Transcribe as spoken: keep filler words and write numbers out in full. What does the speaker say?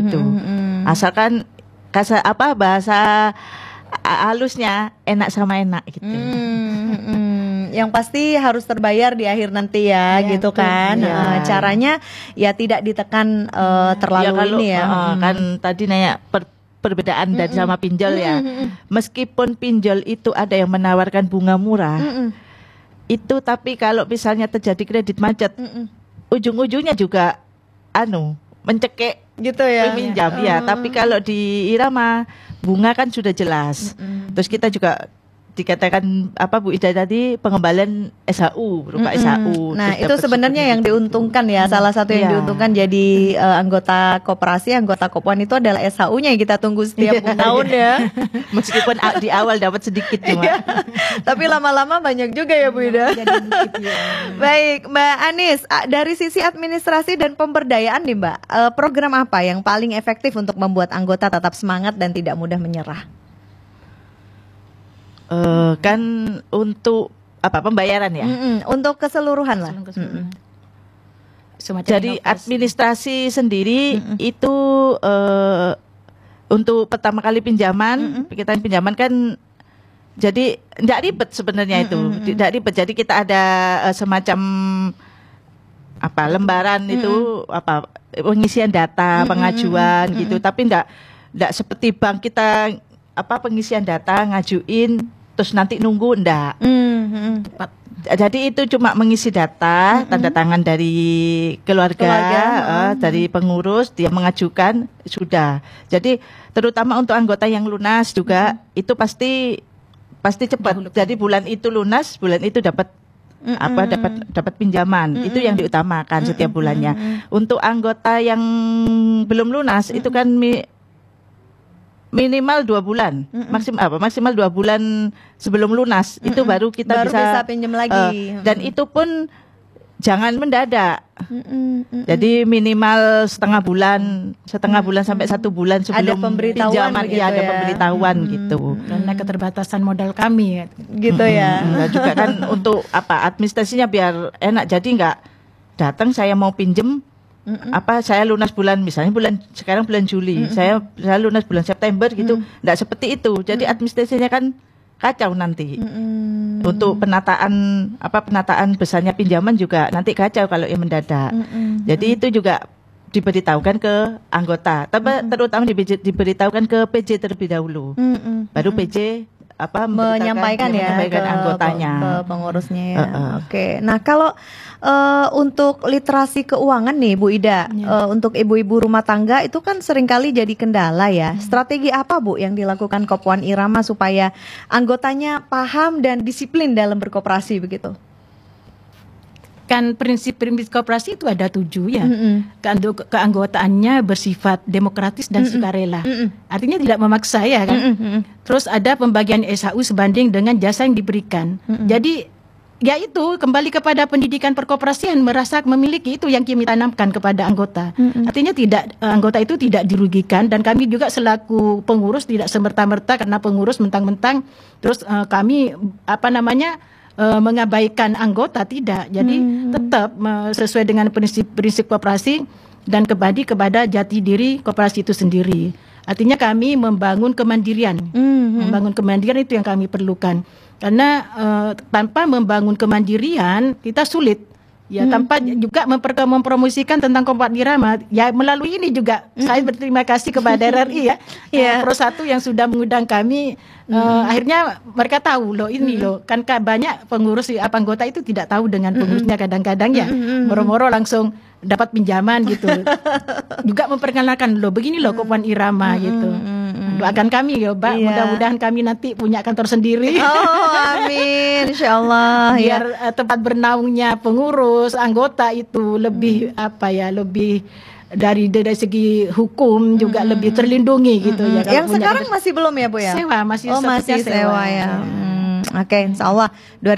gitu. Mm-mm. Asalkan kasa apa bahasa halusnya enak sama enak gitu. Mm-mm. Yang pasti harus terbayar di akhir nanti ya, Ya, gitu betul. kan. Ya. Uh, caranya ya tidak ditekan uh, terlalu Ya, kalau, ini ya. uh, Mm. kan tadi nanya per, perbedaan dan sama pinjol ya. Meskipun pinjol itu ada yang menawarkan bunga murah, Mm-mm. itu tapi kalau misalnya terjadi kredit macet, Mm-mm. ujung-ujungnya juga anu mencekik Gitu ya. peminjam ya. Tapi kalau di Irama bunga kan sudah jelas. Terus kita juga dikatakan apa Bu Ida tadi pengembalian S H U berupa Mm-mm. S H U. Nah Terus itu dapat sebenarnya subsidi yang gitu. diuntungkan ya. Salah satu yang Iya. diuntungkan jadi uh, anggota koperasi, anggota Kopwan itu adalah S H U-nya yang kita tunggu setiap Iya. tahun ya. Meskipun a- di awal dapat sedikit cuma. Iya. Tapi lama-lama banyak juga ya Bu Ida. Baik Mbak Anis, a- dari sisi administrasi dan pemberdayaan nih Mbak, eh, program apa yang paling efektif untuk membuat anggota tetap semangat dan tidak mudah menyerah? Eh, kan untuk apa pembayaran ya. Mm-mm, untuk keseluruhan lah. Keseluruhan. Semacam Jadi inovasi. administrasi sendiri itu eh, untuk pertama kali pinjaman, kita pinjaman kan jadi tidak ribet sebenarnya itu, tidak ribet. Jadi kita ada eh, semacam apa lembaran itu apa pengisian data, pengajuan gitu, tapi tidak tidak seperti bank kita apa pengisian data ngajuin terus nanti nunggu ndak. Mm-mm. Jadi itu cuma mengisi data, tanda tangan dari keluarga, Keluarga, eh, dari pengurus, dia mengajukan sudah. Jadi terutama untuk anggota yang lunas juga itu pasti pasti cepat. Jadi bulan itu lunas, bulan itu dapat apa dapat dapat pinjaman. Itu yang diutamakan setiap bulannya. Untuk anggota yang belum lunas itu kan mi, minimal dua bulan, maksimal apa maksimal dua bulan sebelum lunas itu baru kita Baru bisa, bisa pinjam lagi. eh, dan itu pun jangan mendadak. Mm-mm, mm-mm. Jadi minimal setengah bulan, setengah bulan sampai satu bulan sebelum pemberitahuan pinjaman, begitu iya ada ya. pemberitahuan gitu. Karena keterbatasan modal kami. Gitu ya. Nah, juga kan untuk apa administrasinya biar enak. Jadi nggak datang saya mau pinjem apa saya lunas bulan misalnya bulan sekarang bulan Juli, saya saya lunas bulan September gitu. Nggak seperti itu. Jadi administrasinya kan kacau nanti. Mm-mm. Untuk penataan apa penataan besarnya pinjaman juga nanti kacau kalau yang mendadak. Jadi itu juga diberitahukan ke anggota, tapi terutama dibe- diberitahukan ke P J terlebih dahulu. Mm-mm. Baru P J apa memberitakan- menyampaikan ya menyampaikan ke, anggotanya. ke pengurusnya ya. Uh-uh. Oke. Nah, kalau eh, untuk literasi keuangan nih Bu Ida, eh, untuk ibu-ibu rumah tangga itu kan seringkali jadi kendala ya. Strategi apa Bu yang dilakukan Kopwan Irama supaya anggotanya paham dan disiplin dalam berkoperasi begitu? Kan prinsip-prinsip koperasi itu ada tujuh ya. Mm-mm. Keanggo- Keanggotaannya bersifat demokratis dan sukarela. Artinya tidak memaksa ya kan. Terus ada pembagian S H U sebanding dengan jasa yang diberikan. Jadi ya itu kembali kepada pendidikan perkoperasian, merasa memiliki itu yang kami tanamkan kepada anggota. Artinya tidak eh, anggota itu tidak dirugikan, dan kami juga selaku pengurus tidak semerta-merta karena pengurus mentang-mentang terus eh, kami apa namanya eh, mengabaikan anggota, tidak. Jadi tetap eh, sesuai dengan prinsip-prinsip koperasi dan kembali kepada jati diri koperasi itu sendiri. Artinya kami membangun kemandirian. Membangun kemandirian itu yang kami perlukan. Karena eh, tanpa membangun kemandirian kita sulit. Ya, tanpa juga memper- mempromosikan tentang Kopwan Irama, ya melalui ini juga saya berterima kasih kepada R R I ya, Iya. eh, Pro satu yang sudah mengundang kami. eh, akhirnya mereka tahu loh ini loh, kan ka- banyak pengurus apa anggota itu tidak tahu dengan pengurusnya, kadang-kadang ya moro-moro langsung dapat pinjaman gitu. Juga memperkenalkan loh begini loh Kopwan Irama gitu. Doakan kami ya Mbak, Iya. mudah-mudahan kami nanti punya kantor sendiri. Oh, amin, insyaallah ya. Biar eh, tempat bernaungnya pengurus anggota itu lebih apa ya, lebih dari dari segi hukum juga lebih terlindungi gitu ya. Kalau Yang punya sekarang kantor- masih belum ya Bu ya? sewa masih Oh, masih sepertinya sewa ya. Hmm, Oke, insya Allah dua